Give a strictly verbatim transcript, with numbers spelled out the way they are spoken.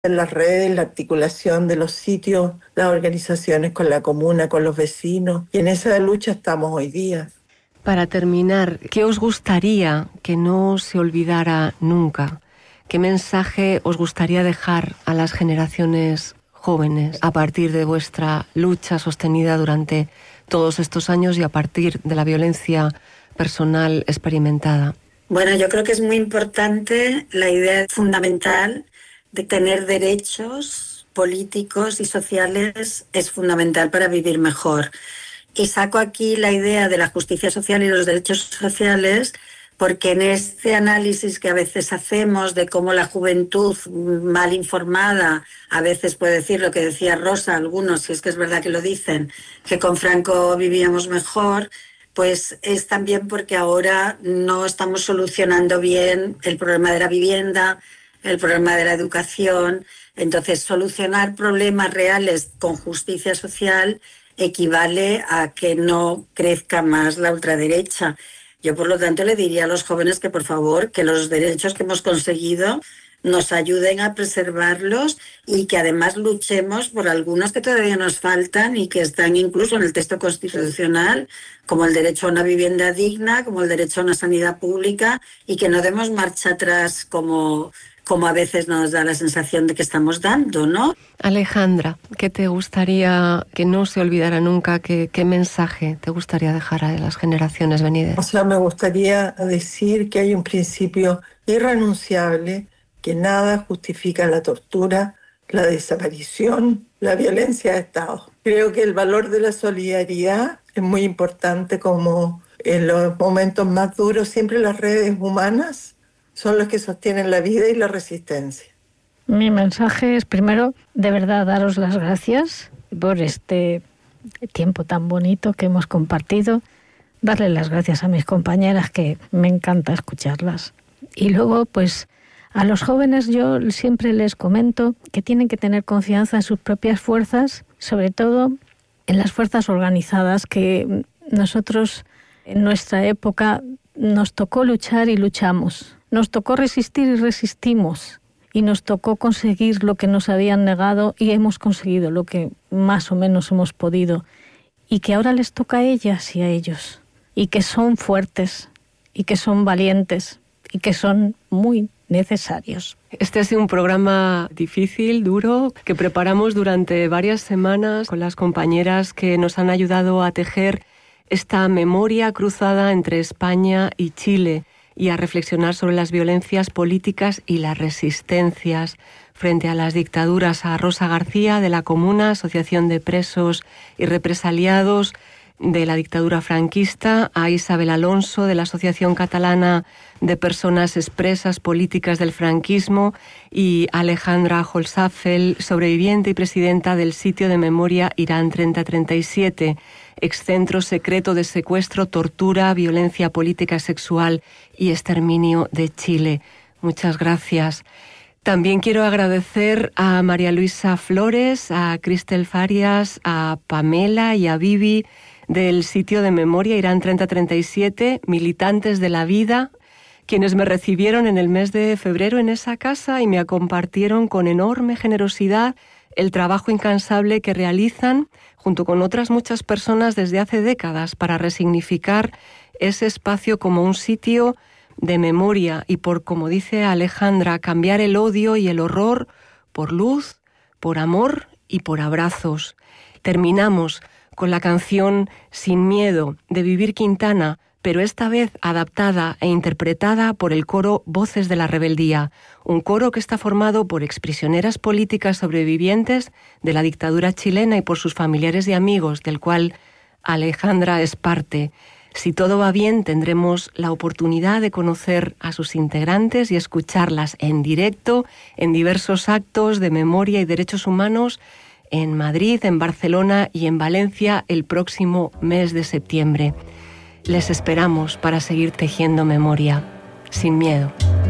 las redes, la articulación de los sitios, las organizaciones con la comuna, con los vecinos, y en esa lucha estamos hoy día. Para terminar, ¿qué os gustaría que no se olvidara nunca? ¿Qué mensaje os gustaría dejar a las generaciones jóvenes a partir de vuestra lucha sostenida durante todos estos años y a partir de la violencia personal experimentada? Bueno, yo creo que es muy importante la idea fundamental de tener derechos políticos y sociales, es fundamental para vivir mejor. Y saco aquí la idea de la justicia social y los derechos sociales porque en este análisis que a veces hacemos de cómo la juventud mal informada a veces puede decir lo que decía Rosa, algunos, si es que es verdad que lo dicen, que con Franco vivíamos mejor, pues es también porque ahora no estamos solucionando bien el problema de la vivienda, el problema de la educación. Entonces, solucionar problemas reales con justicia social equivale a que no crezca más la ultraderecha. Yo, por lo tanto, le diría a los jóvenes que, por favor, que los derechos que hemos conseguido nos ayuden a preservarlos y que además luchemos por algunos que todavía nos faltan y que están incluso en el texto constitucional, como el derecho a una vivienda digna, como el derecho a una sanidad pública, y que no demos marcha atrás como, como a veces nos da la sensación de que estamos dando, ¿no? Alejandra, ¿qué te gustaría que no se olvidara nunca? ¿Qué, qué mensaje te gustaría dejar a las generaciones venideras? O sea, me gustaría decir que hay un principio irrenunciable, que nada justifica la tortura, la desaparición, la violencia de Estado. Creo que el valor de la solidaridad es muy importante, como en los momentos más duros siempre las redes humanas son las que sostienen la vida y la resistencia. Mi mensaje es, primero, de verdad, daros las gracias por este tiempo tan bonito que hemos compartido, darle las gracias a mis compañeras, que me encanta escucharlas. Y luego, pues, a los jóvenes yo siempre les comento que tienen que tener confianza en sus propias fuerzas, sobre todo en las fuerzas organizadas, que nosotros en nuestra época nos tocó luchar y luchamos. Nos tocó resistir y resistimos. Y nos tocó conseguir lo que nos habían negado y hemos conseguido lo que más o menos hemos podido. Y que ahora les toca a ellas y a ellos. Y que son fuertes, y que son valientes, y que son muy necesarios. Este ha sido un programa difícil, duro, que preparamos durante varias semanas con las compañeras que nos han ayudado a tejer esta memoria cruzada entre España y Chile y a reflexionar sobre las violencias políticas y las resistencias frente a las dictaduras. A Rosa García, de la Comuna, Asociación de Presos y Represaliados de la dictadura franquista, a Isabel Alonso, de la Asociación Catalana de Personas Expresas Políticas del Franquismo, y Alejandra Holzapfel, sobreviviente y presidenta del sitio de memoria Irán treinta treinta y siete, excentro secreto de secuestro, tortura, violencia política, sexual y exterminio de Chile. Muchas gracias. También quiero agradecer a María Luisa Flores, a Cristel Farias, a Pamela y a Vivi del sitio de memoria Irán treinta treinta y siete, militantes de la vida, quienes me recibieron en el mes de febrero en esa casa y me compartieron con enorme generosidad el trabajo incansable que realizan junto con otras muchas personas desde hace décadas para resignificar ese espacio como un sitio de memoria y por, como dice Alejandra, cambiar el odio y el horror por luz, por amor y por abrazos. Terminamos con la canción Sin Miedo de Vivir Quintana, pero esta vez adaptada e interpretada por el coro Voces de la Rebeldía, un coro que está formado por exprisioneras políticas sobrevivientes de la dictadura chilena y por sus familiares y amigos, del cual Alejandra es parte. Si todo va bien, tendremos la oportunidad de conocer a sus integrantes y escucharlas en directo en diversos actos de memoria y derechos humanos en Madrid, en Barcelona y en Valencia el próximo mes de septiembre. Les esperamos para seguir tejiendo memoria, sin miedo.